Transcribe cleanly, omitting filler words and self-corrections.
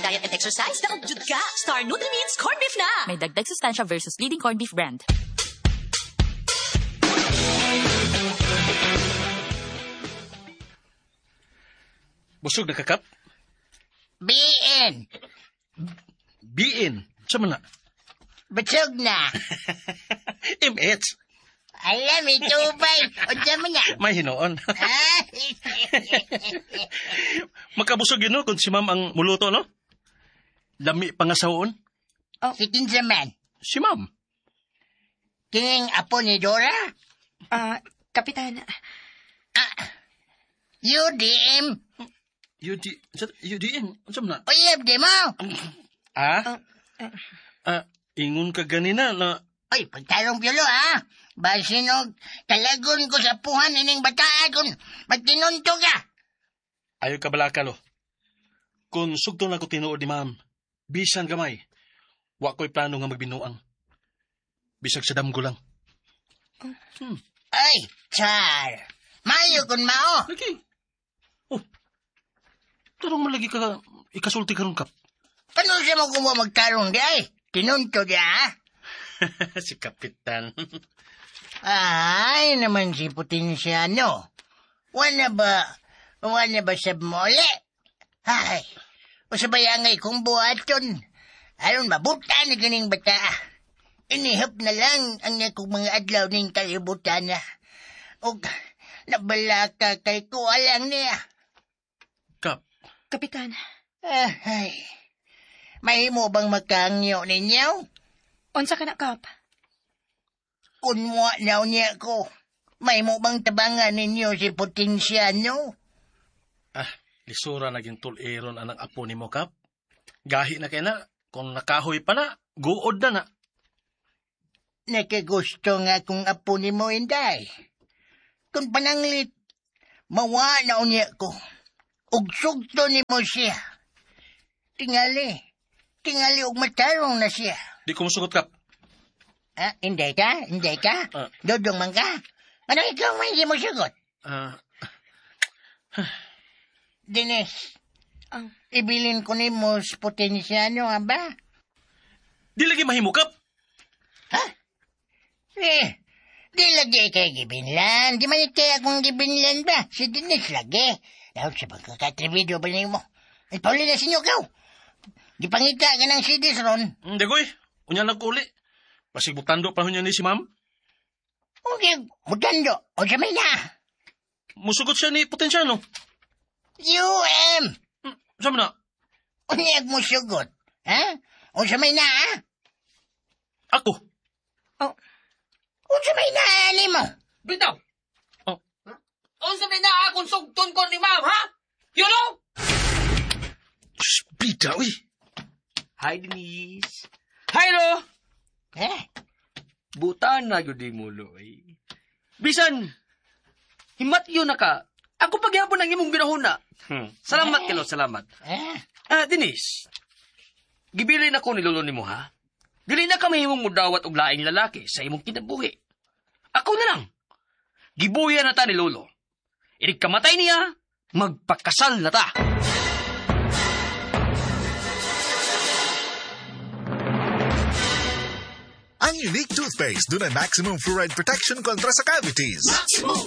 diet and exercise, nakajud ka. Star Nutrimins Corned Beef na. May dagdag sustansya versus leading corned beef brand. Busog na kakap? BN. BN? Saan man na? Busog na. MH? Alam, ito ba'y? O dyan mo na. May hinoon. Magkabusog yun, no? Kung si ma'am ang muluto, no? Lami pangasaon. Si kinsa man. Si ma'am. Kining apo ni Dora? Kapitan. UDM. UDN? Saan man na? Uyab di mo. Ingon ka ganina na... Oy, pagtarong piyolo, ha? Basinog, talagon ko sa puhan ining bataan kung magtinunto ka. Ayaw ka balakalo. Kung sugto na ko tinuod ni ma'am, bisan gamay, wa ko'y plano nga magbinuang. Bisag sa damgo lang. Ay, Char. Mayo kun mao. Lagi. Tarong malagi ka, ikasulti karon kap. Ano siya mo kung magtarong di ay? Tinunto di, ha? Si Kapitan. Ay, naman si Putinsiano. Wala ba sa mole? Ay, o sa bayangay kong buhaton. Aron mabuta na ganing bata. Inihap na lang ang akong mga adlaw ning kalibutan na. O, nabala ka kay kuha lang niya. Kap. Kapitan. Ay, may mo bang magkangyo ninyo? Unsa ka na, Kap? Kunwa na niya ko. May mo bang tabangan ninyo si Putinsiano? Lisura naging tuliron anang apo ni mo, Kap. Gahi na kaya na. Kung nakahoy pa na, guod na na. Nakagusto nga kung apo ni mo, Inday. Kung pananglit, mawa na niya ko. Ugsugto ni mo siya. Tingali og matarong na siya. Di ko masugot, Kap. Inday ka? Dodong man ka? Ano ikaw may hindi mo sagot? Dinis, ibilin ko ni mo sa Putinsiano, nga ba? Di lagi mahimo, Kap. Di lagi kay gibinlan. Di man kaya akong gibinlan ba? Si Dinis lagi. Daw sa pagkakatribido ba niyo mo? Ay, pauli na sinyo ka. Di pangita ka ng sidis ron. Hindi ko Unya nagkuli. Pasig butando pa niya ni si ma'am. Okay, butando. O sa may na. Musugot siya ni Putinsiano. UM! Saan na? Unyag mo sugot. Ha? O sa may na, ha? Ako. O sa may na, ani mo? Bitaw! O sa may na akong sugton ko ni ma'am, ha? You know? Shh, bitaw Hi, Denise. Hi, Ro! Butaan na yun di mo, Loy. Bisan, himat yun na ka. Ako pagyapon ang imong ginahuna. Salamat, Kilo, salamat. Denise, gibilin ako ni Lolo ni mo, ha? Dili na ka mahimong mudawat og laing lalaki sa imong kinabuhi. Ako na lang. Gibuya na ta ni Lolo. Irig kamatay niya, magpakasal na ta. Ang unique toothpaste doon ay maximum fluoride protection kontra sa cavities.